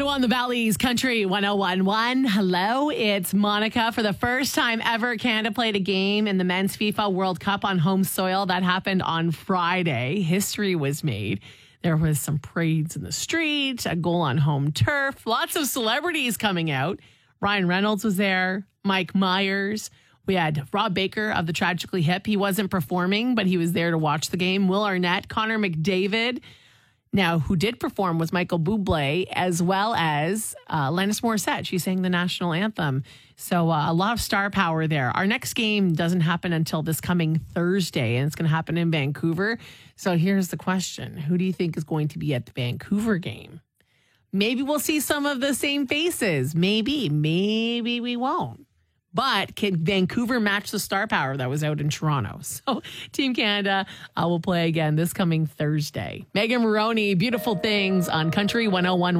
101 The Valley's Country 1011. Hello, it's Monica. For the first time ever, Canada played a game in the Men's FIFA World Cup on home soil. That happened on Friday. History was made. There was some parades in the street, a goal on home turf, lots of celebrities coming out. Ryan Reynolds was there, Mike Myers. We had Rob Baker of the Tragically Hip. He wasn't performing, but he was there to watch the game. Will Arnett, Connor McDavid. Now, who did perform was Michael Bublé, as well as Alanis Morissette. She sang the national anthem. So a lot of star power there. Our next game doesn't happen until this coming Thursday, and it's going to happen in Vancouver. So here's the question. Who do you think is going to be at the Vancouver game? Maybe we'll see some of the same faces. Maybe we won't. But can Vancouver match the star power that was out in Toronto? So Team Canada will play again this coming Thursday. Megan Maroney, Beautiful Things on Country 101.